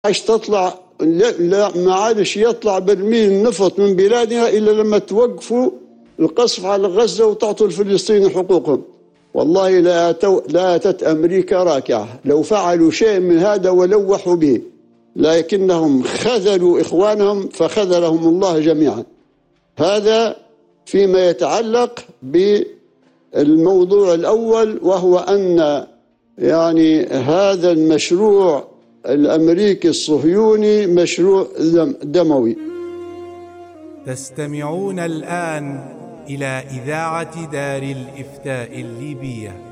عايش تطلع، لا ما عادش يطلع برميل النفط من بلادها إلا لما توقفوا القصف على غزة وتعطوا الفلسطينيين حقوقهم. والله لا أتت أمريكا راكعة لو فعلوا شيء من هذا ولوحوا به، لكنهم خذلوا إخوانهم فخذلهم الله جميعا. هذا فيما يتعلق بالموضوع الأول، وهو أن يعني هذا المشروع الأمريكي الصهيوني مشروع دموي. تستمعون الآن إلى إذاعة دار الإفتاء الليبية.